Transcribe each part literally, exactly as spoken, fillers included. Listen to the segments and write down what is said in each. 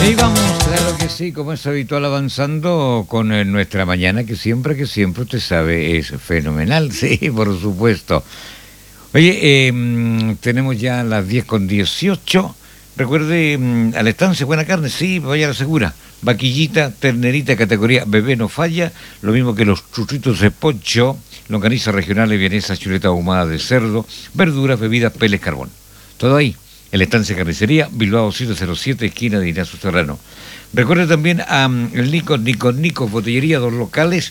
Y vamos, claro que sí, como es habitual, avanzando con eh, nuestra mañana, que siempre, que siempre, usted sabe, es fenomenal, sí, por supuesto. Oye, eh, tenemos ya las diez con dieciocho. Recuerde, mm, a la estancia Buena Carne, sí, vaya a la segura. Vaquillita, ternerita, categoría bebé no falla, lo mismo que los chuchitos de pocho, longaniza regionales, vienesa, chuleta ahumada de cerdo, verduras, bebidas, peles, carbón. Todo ahí, en la estancia Carnicería, Bilbao siete cero siete, esquina de Ignacio Serrano. Recuerde también a um, el Nico, Nico, Nico, Botellería, dos locales,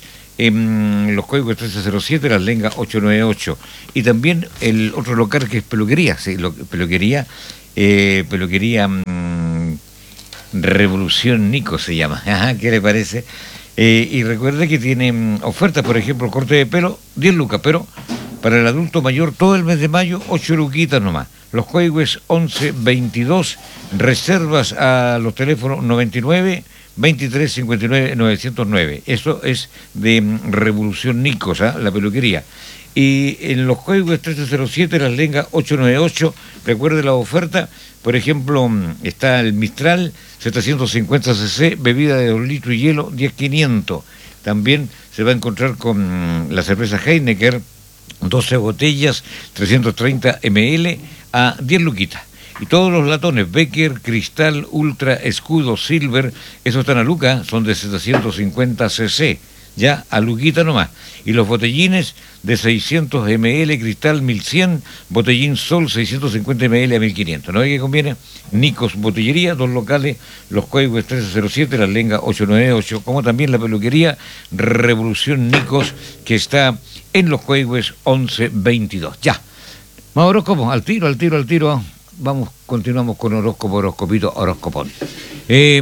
en los códigos trece cero siete, Las Lengas ocho nueve ocho. Y también el otro local que es peluquería, sí, lo, peluquería, eh, peluquería mmm, Revolución Nico se llama. Ajá, ¿qué le parece? Eh, y recuerde que tiene um, ofertas, por ejemplo, corte de pelo, diez lucas, pero para el adulto mayor todo el mes de mayo, ocho luquitas nomás. Los códigos once veintidós, reservas a los teléfonos noventa y nueve, veintitrés cincuenta y nueve, novecientos nueve. Eso es de um, Revolución Nicos, ¿eh? La peluquería. Y en los códigos trece cero siete, Las Lengas ocho nueve ocho, recuerde la oferta, por ejemplo, está el Mistral setecientos cincuenta centilitros, bebida de dos litros y hielo, diez quinientos. También se va a encontrar con la cerveza Heineken, doce botellas, trescientos treinta mililitros, a diez luquitas. Y todos los latones, Becker, Cristal, Ultra, Escudo, Silver, esos están a luca, son de setecientos cincuenta centilitros, ya a luquita nomás. Y los botellines de seiscientos mililitros, Cristal mil cien, botellín Sol seiscientos cincuenta mililitros a mil quinientos. ¿No ve que conviene? Nicos Botellería, dos locales, los códigos trece cero siete, Las Lengas ocho nueve ocho, como también la peluquería Revolución Nicos, que está en los códigos once veintidós. Ya. Más horóscopo, al tiro, al tiro, al tiro. Vamos, continuamos con horóscopo, horoscopito, horoscopón. Eh,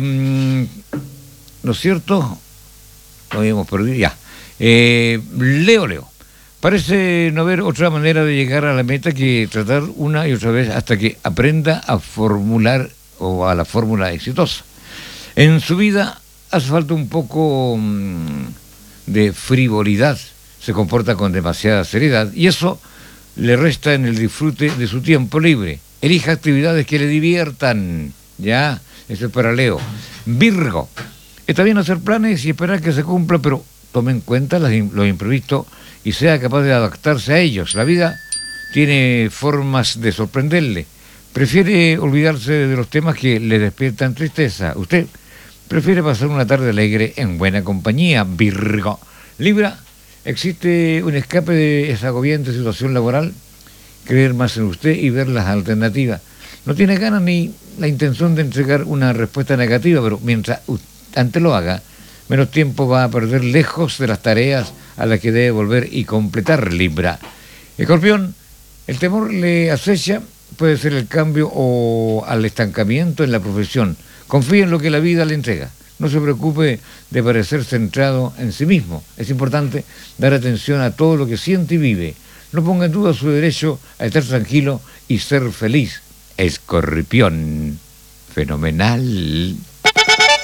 ¿No es cierto? Lo habíamos perdido, ya. Eh, Leo, Leo. Parece no haber otra manera de llegar a la meta que tratar una y otra vez hasta que aprenda a formular o a la fórmula exitosa. En su vida hace falta un poco mmm, de frivolidad. Se comporta con demasiada seriedad y eso le resta en el disfrute de su tiempo libre. Elija actividades que le diviertan, ¿ya? Eso es para Leo. Virgo. Está bien hacer planes y esperar que se cumpla, pero tome en cuenta los imprevistos y sea capaz de adaptarse a ellos. La vida tiene formas de sorprenderle. Prefiere olvidarse de los temas que le despiertan tristeza. Usted prefiere pasar una tarde alegre en buena compañía, Virgo. Libra. ¿Existe un escape de esa agobiante situación laboral? Creer más en usted y ver las alternativas. No tiene ganas ni la intención de entregar una respuesta negativa, pero mientras antes lo haga, menos tiempo va a perder lejos de las tareas a las que debe volver y completar, Libra. Escorpión, el temor le acecha, puede ser el cambio o al estancamiento en la profesión. Confíe en lo que la vida le entrega. No se preocupe de parecer centrado en sí mismo. Es importante dar atención a todo lo que siente y vive. No ponga en duda su derecho a estar tranquilo y ser feliz. Escorpión. Fenomenal.